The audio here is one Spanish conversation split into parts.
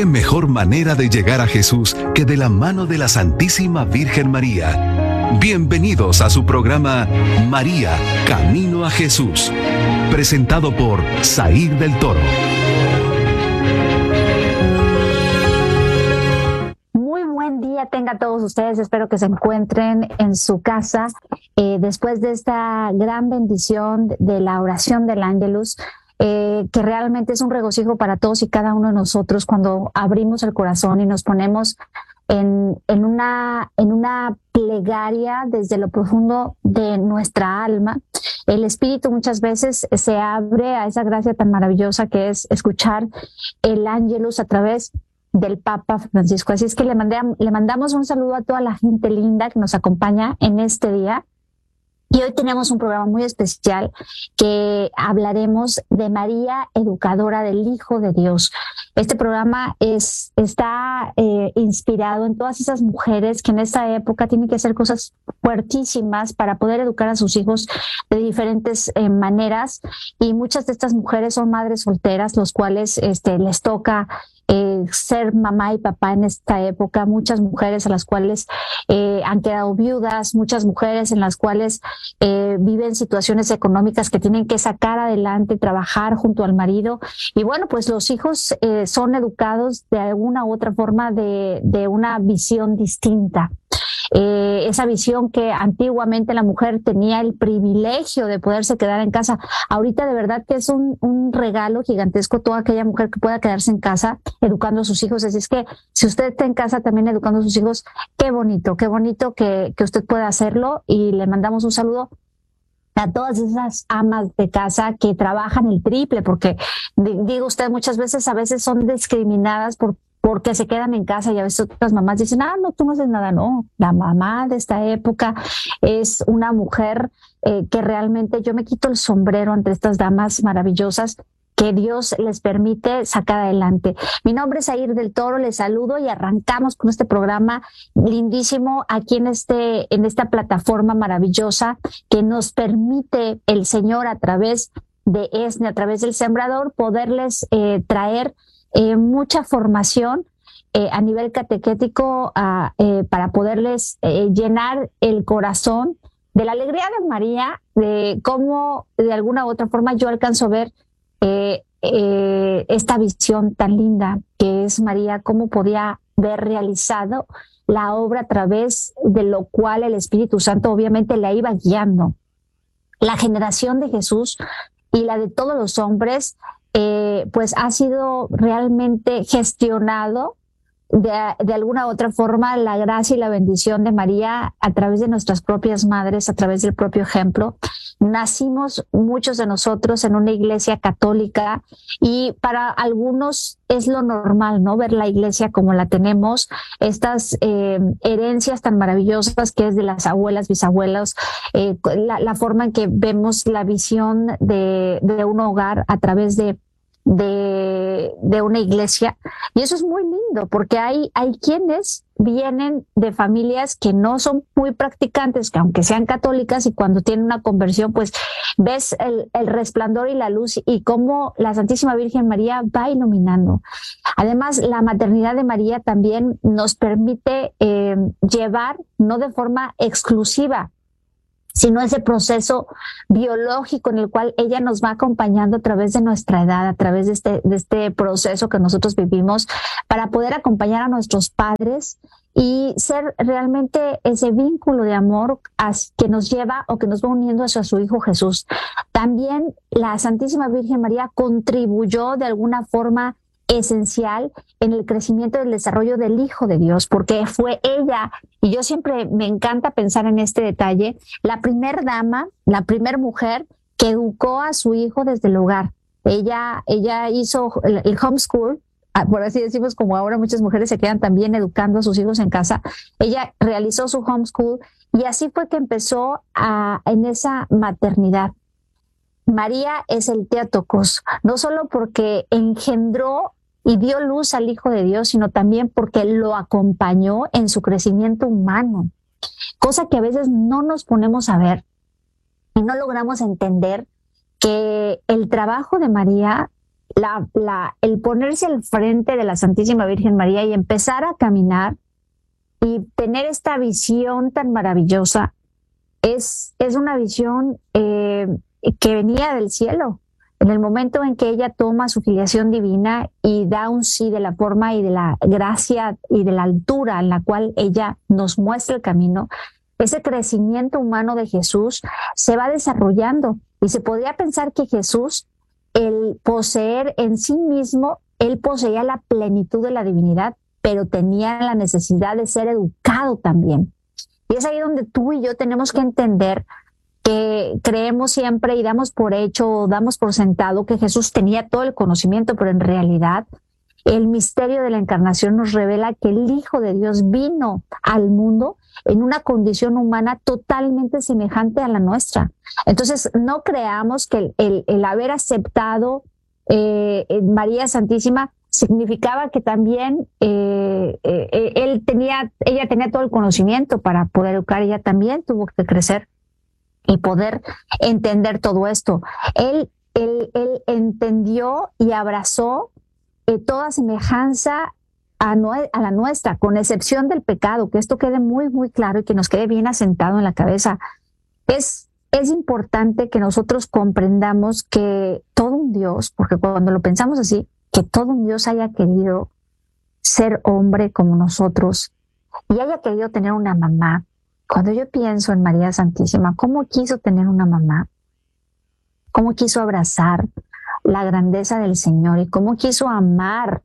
¿Qué mejor manera de llegar a Jesús que de la mano de la Santísima Virgen María? Bienvenidos a su programa María, Camino a Jesús, presentado por Zair del Toro. Muy buen día tengan todos ustedes, espero que se encuentren en su casa después de esta gran bendición de la oración del Ángelus. Que realmente es un regocijo para todos y cada uno de nosotros cuando abrimos el corazón y nos ponemos en una plegaria desde lo profundo de nuestra alma. El espíritu muchas veces se abre a esa gracia tan maravillosa que es escuchar el Ángelus a través del Papa Francisco. Así es que le mandamos un saludo a toda la gente linda que nos acompaña en este día. Y hoy tenemos un programa muy especial que hablaremos de María, educadora del Hijo de Dios. Este programa está inspirado en todas esas mujeres que en esta época tienen que hacer cosas fuertísimas para poder educar a sus hijos de diferentes maneras. Y muchas de estas mujeres son madres solteras, los cuales les toca ser mamá y papá en esta época. Muchas mujeres a las cuales han quedado viudas, muchas mujeres en las cuales viven situaciones económicas que tienen que sacar adelante, trabajar junto al marido. Y bueno, pues los hijos son educados de alguna u otra forma de una visión distinta. Esa visión que antiguamente la mujer tenía el privilegio de poderse quedar en casa. Ahorita de verdad que es un regalo gigantesco toda aquella mujer que pueda quedarse en casa educando a sus hijos. Así es que si usted está en casa también educando a sus hijos, qué bonito que usted pueda hacerlo, y le mandamos un saludo a todas esas amas de casa que trabajan el triple, porque digo usted, muchas veces a veces son discriminadas porque se quedan en casa, y a veces otras mamás dicen, no, tú no haces nada. No, la mamá de esta época es una mujer que realmente yo me quito el sombrero ante estas damas maravillosas que Dios les permite sacar adelante. Mi nombre es Zair del Toro, les saludo y arrancamos con este programa lindísimo aquí en esta plataforma maravillosa que nos permite el Señor a través de ESNE, a través del Sembrador, poderles traer mucha formación a nivel catequético para poderles llenar el corazón de la alegría de María, de cómo de alguna u otra forma yo alcanzo a ver esta visión tan linda que es María, cómo podía haber realizado la obra a través de lo cual el Espíritu Santo obviamente la iba guiando. La generación de Jesús y la de todos los hombres pues ha sido realmente gestionado de alguna u otra forma la gracia y la bendición de María a través de nuestras propias madres, a través del propio ejemplo. Nacimos muchos de nosotros en una iglesia católica y para algunos es lo normal, ¿no? Ver la iglesia como la tenemos, estas herencias tan maravillosas que es de las abuelas, bisabuelos, la forma en que vemos la visión de un hogar a través de una iglesia. Y eso es muy lindo porque hay quienes vienen de familias que no son muy practicantes, que aunque sean católicas, y cuando tienen una conversión pues ves el resplandor y la luz y cómo la Santísima Virgen María va iluminando. Además, la maternidad de María también nos permite llevar, no de forma exclusiva, sino ese proceso biológico en el cual ella nos va acompañando a través de nuestra edad, a través de este proceso que nosotros vivimos, para poder acompañar a nuestros padres y ser realmente ese vínculo de amor que nos lleva o que nos va uniendo hacia su Hijo Jesús. También la Santísima Virgen María contribuyó de alguna forma esencial en el crecimiento y el desarrollo del Hijo de Dios, porque fue ella, y yo siempre me encanta pensar en este detalle, la primer dama, la primer mujer que educó a su hijo desde el hogar. Ella hizo el homeschool, por así decimos, como ahora muchas mujeres se quedan también educando a sus hijos en casa. Ella realizó su homeschool y así fue que empezó en esa maternidad. María es el Theotokos, no solo porque engendró y dio luz al Hijo de Dios, sino también porque lo acompañó en su crecimiento humano, cosa que a veces no nos ponemos a ver y no logramos entender que el trabajo de María el ponerse al frente de la Santísima Virgen María y empezar a caminar y tener esta visión tan maravillosa es una visión que venía del cielo. En el momento en que ella toma su filiación divina y da un sí de la forma y de la gracia y de la altura en la cual ella nos muestra el camino, ese crecimiento humano de Jesús se va desarrollando. Y se podría pensar que Jesús, el poseer en sí mismo, él poseía la plenitud de la divinidad, pero tenía la necesidad de ser educado también. Y es ahí donde tú y yo tenemos que entender que creemos siempre y damos por hecho o damos por sentado que Jesús tenía todo el conocimiento, pero en realidad el misterio de la encarnación nos revela que el Hijo de Dios vino al mundo en una condición humana totalmente semejante a la nuestra. Entonces, no creamos que el haber aceptado María Santísima significaba que también ella tenía todo el conocimiento para poder educar. Ella también tuvo que crecer y poder entender todo esto. Él entendió y abrazó toda semejanza a la nuestra, con excepción del pecado, que esto quede muy, muy claro y que nos quede bien asentado en la cabeza. Es importante que nosotros comprendamos que todo un Dios, porque cuando lo pensamos así, que todo un Dios haya querido ser hombre como nosotros y haya querido tener una mamá. Cuando yo pienso en María Santísima, ¿cómo quiso tener una mamá? ¿Cómo quiso abrazar la grandeza del Señor y cómo quiso amar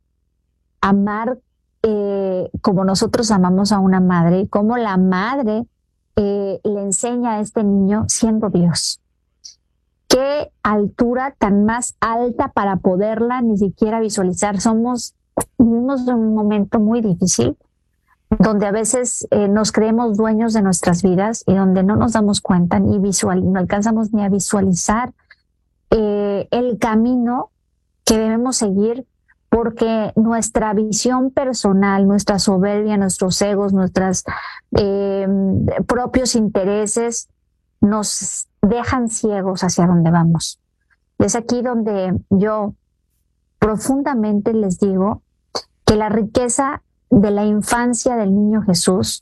como nosotros amamos a una madre, y cómo la madre le enseña a este niño siendo Dios? Qué altura tan más alta para poderla ni siquiera visualizar. Vivimos en un momento muy difícil, donde a veces nos creemos dueños de nuestras vidas y donde no nos damos cuenta no alcanzamos ni a visualizar el camino que debemos seguir, porque nuestra visión personal, nuestra soberbia, nuestros egos, nuestros propios intereses nos dejan ciegos hacia donde vamos. Es aquí donde yo profundamente les digo que la riqueza de la infancia del niño Jesús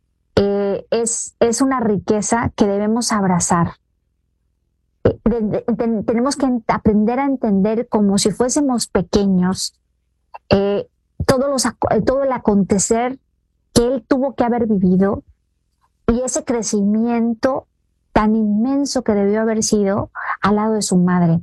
es una riqueza que debemos abrazar. Tenemos que aprender a entender como si fuésemos pequeños todo el acontecer que él tuvo que haber vivido y ese crecimiento tan inmenso que debió haber sido al lado de su madre.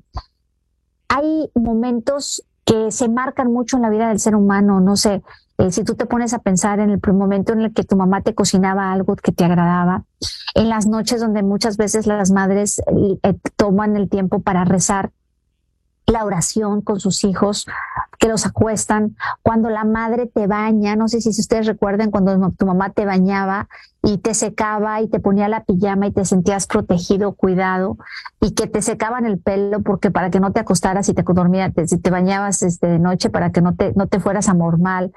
Hay momentos que se marcan mucho en la vida del ser humano. No sé, si tú te pones a pensar en el momento en el que tu mamá te cocinaba algo que te agradaba, en las noches donde muchas veces las madres toman el tiempo para rezar la oración con sus hijos, que los acuestan, cuando la madre te baña, no sé si ustedes recuerdan cuando tu mamá te bañaba y te secaba y te ponía la pijama y te sentías protegido, cuidado, y que te secaban el pelo porque para que no te acostaras y si te bañabas de noche para que no te fueras a mormar.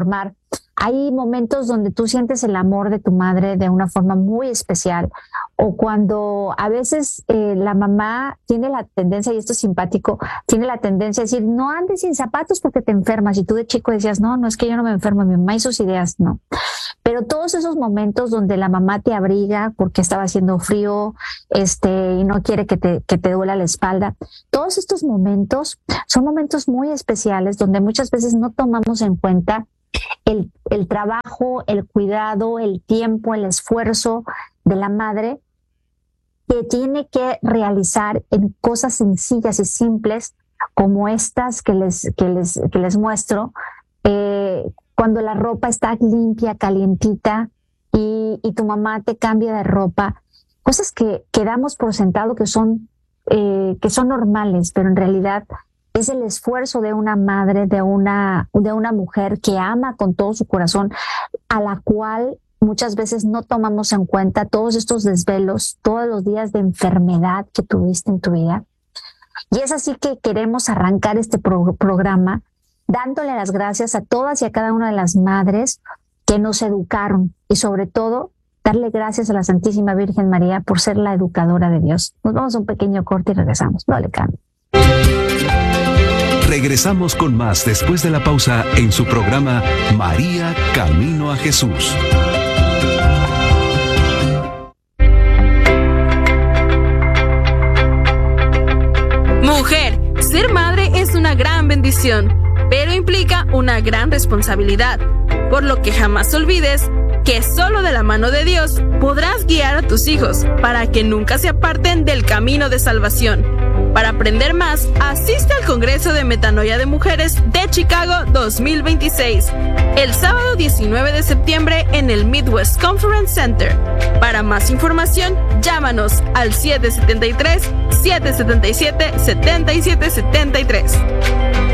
Hay momentos donde tú sientes el amor de tu madre de una forma muy especial, o cuando a veces la mamá tiene la tendencia, y esto es simpático, tiene la tendencia a decir, no andes sin zapatos porque te enfermas, y tú de chico decías, no es que yo no me enfermo, mi mamá y sus ideas, no. Pero todos esos momentos donde la mamá te abriga porque estaba haciendo frío y no quiere que te duela la espalda, todos estos momentos son momentos muy especiales donde muchas veces no tomamos en cuenta el trabajo, el cuidado, el tiempo, el esfuerzo de la madre que tiene que realizar en cosas sencillas y simples como estas que les muestro, cuando la ropa está limpia, calientita y tu mamá te cambia de ropa, cosas que damos por sentado que son normales, pero en realidad es el esfuerzo de una madre, de una mujer que ama con todo su corazón, a la cual muchas veces no tomamos en cuenta todos estos desvelos, todos los días de enfermedad que tuviste en tu vida. Y es así que queremos arrancar este programa dándole las gracias a todas y a cada una de las madres que nos educaron y sobre todo darle gracias a la Santísima Virgen María por ser la educadora de Dios. Nos vamos a un pequeño corte y regresamos. No le cambie. Regresamos con más después de la pausa en su programa María, Camino a Jesús. Mujer, ser madre es una gran bendición, pero implica una gran responsabilidad, por lo que jamás olvides que solo de la mano de Dios podrás guiar a tus hijos para que nunca se aparten del camino de salvación. Para aprender más, asiste al Congreso de Metanoia de Mujeres de Chicago 2026, el sábado 19 de septiembre en el Midwest Conference Center. Para más información, llámanos al 773-777-7773.